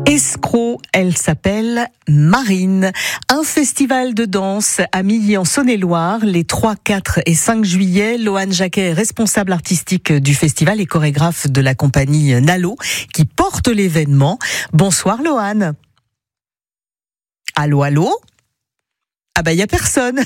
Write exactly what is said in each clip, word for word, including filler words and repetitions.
Escroc, elle s'appelle Marine. Un festival de danse à Milly en Saône-et-Loire, les trois, quatre et cinq juillet. Loane Jacquet est responsable artistique du festival et chorégraphe de la compagnie Nalo, qui porte l'événement. Bonsoir Loane. Allô, allô? Ah bah il y a personne.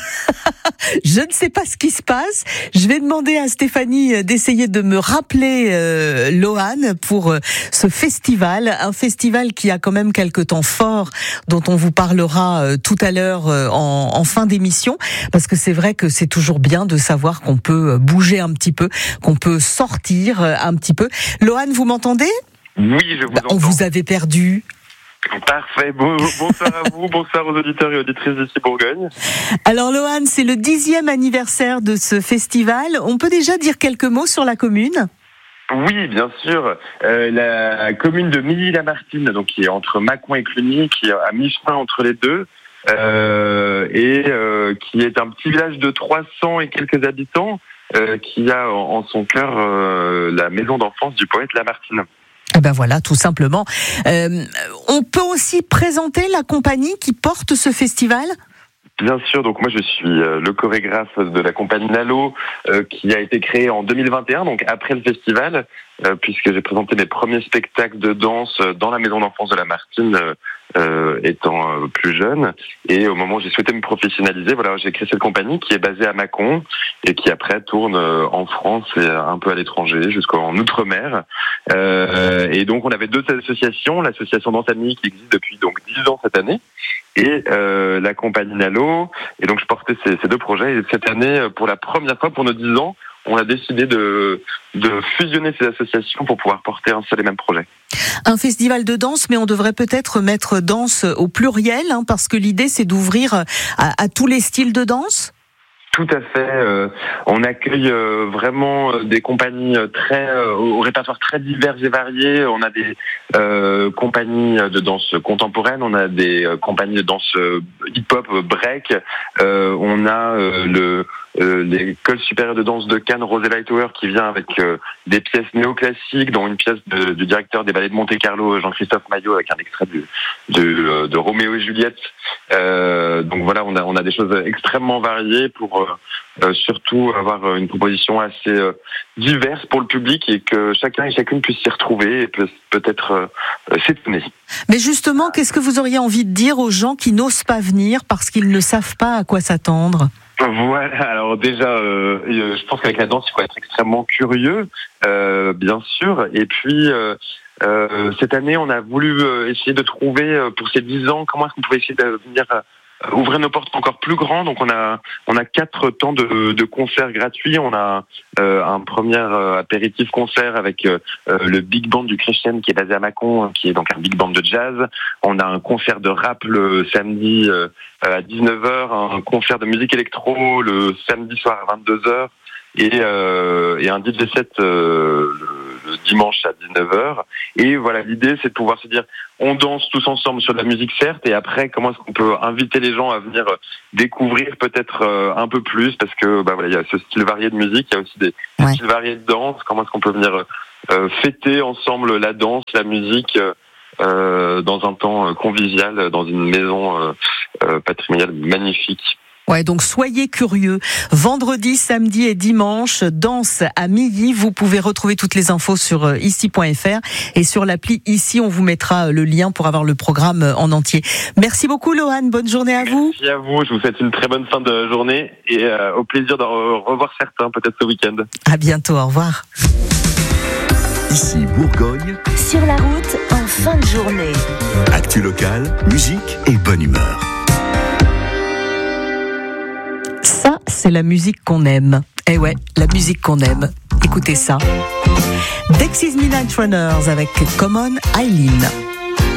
Je ne sais pas ce qui se passe. Je vais demander à Stéphanie d'essayer de me rappeler euh, Loane pour euh, ce festival, un festival qui a quand même quelques temps forts dont on vous parlera euh, tout à l'heure euh, en, en fin d'émission, parce que c'est vrai que c'est toujours bien de savoir qu'on peut bouger un petit peu, qu'on peut sortir euh, un petit peu. Loane, vous m'entendez? Oui, je vous bah, entends. On vous avait perdu. Parfait, bon, bonsoir à vous, bonsoir aux auditeurs et auditrices d'ici Bourgogne. Alors Loane, c'est le dixième anniversaire de ce festival. On peut déjà dire quelques mots sur la commune ? Oui, bien sûr. Euh, la commune de Milly-la-Martine, donc qui est entre Mâcon et Cluny, qui est à mi-chemin entre les deux, euh, et euh, qui est un petit village de trois cents et quelques habitants, euh, qui a en, en son cœur euh, la maison d'enfance du poète Lamartine. Eh ben voilà, tout simplement. Euh, on peut aussi présenter la compagnie qui porte ce festival ? Bien sûr, donc moi je suis euh, le chorégraphe de la compagnie Nalo, euh, qui a été créée en deux mille vingt et un, donc après le festival, euh, puisque j'ai présenté mes premiers spectacles de danse dans la maison d'enfance de Lamartine, euh, euh, étant euh, plus jeune. Et au moment où j'ai souhaité me professionnaliser, voilà, j'ai créé cette compagnie qui est basée à Mâcon et qui après tourne euh, en France et un peu à l'étranger, jusqu'en Outre-mer. Euh, et donc on avait deux associations, l'association Danse Amie qui existe depuis donc dix ans cette année, et euh, la compagnie Nalo. Et donc je portais ces, ces deux projets. Et cette année, pour la première fois, pour nos dix ans, on a décidé de, de fusionner ces associations pour pouvoir porter un seul et même projet. Un festival de danse, mais on devrait peut-être mettre danse au pluriel, hein, parce que l'idée c'est d'ouvrir à, à tous les styles de danse. Tout à fait. Euh, on accueille euh, vraiment euh, des compagnies très euh, au répertoire très divers et variés. On a des euh, compagnies de danse contemporaine, on a des euh, compagnies de danse euh, hip-hop, break. Euh, on a euh, le euh, l'école supérieure de danse de Cannes, Rosé Lighttower, qui vient avec euh, des pièces néoclassiques, dont une pièce de, du directeur des ballets de Monte-Carlo, Jean-Christophe Maillot, avec un extrait de, de, de Roméo et Juliette. Euh, donc voilà, on a on a des choses extrêmement variées pour euh, surtout avoir une proposition assez euh, diverse pour le public et que chacun et chacune puisse s'y retrouver et peut, peut-être euh, s'étonner. Mais justement, qu'est-ce que vous auriez envie de dire aux gens qui n'osent pas venir parce qu'ils ne savent pas à quoi s'attendre ? Voilà, alors déjà, euh, je pense qu'avec la danse, il faut être extrêmement curieux, euh, bien sûr. Et puis, euh, euh, cette année, on a voulu euh, essayer de trouver, euh, pour ces dix ans, comment est-ce qu'on pouvait essayer de venir euh, ouvrir nos portes encore plus grand. Donc, on a on a quatre temps de, de concerts gratuits. On a euh, un premier euh, apéritif concert avec euh, le Big Band du Crescent qui est basé à Mâcon, qui est donc un big band de jazz. On a un concert de rap le samedi euh, à dix-neuf heures, un concert de musique électro le samedi soir à vingt-deux heures et, euh, et un D J set euh, le, le dimanche à dix-neuf heures. Et voilà, l'idée c'est de pouvoir se dire on danse tous ensemble sur de la musique certes, et après comment est-ce qu'on peut inviter les gens à venir découvrir peut-être euh, un peu plus, parce que bah voilà, il y a ce style varié de musique, il y a aussi des, des ouais. styles variés de danse. Comment est-ce qu'on peut venir euh, fêter ensemble la danse, la musique euh, dans un temps convivial, dans une maison euh, euh, patrimoniale magnifique. Ouais, donc soyez curieux. Vendredi, samedi et dimanche, danse à Milly. Vous pouvez retrouver toutes les infos sur ici point f r et sur l'appli Ici, on vous mettra le lien pour avoir le programme en entier. Merci beaucoup Loane, bonne journée à vous. Merci à vous, je vous souhaite une très bonne fin de journée et euh, au plaisir de revoir certains peut-être ce week-end. À bientôt, au revoir. Ici Bourgogne, sur la route en fin de journée. Actu locale, musique et bonne humeur. Ça, c'est la musique qu'on aime. Eh ouais, la musique qu'on aime. Écoutez ça. Dexys Midnight Runners avec Common Eileen.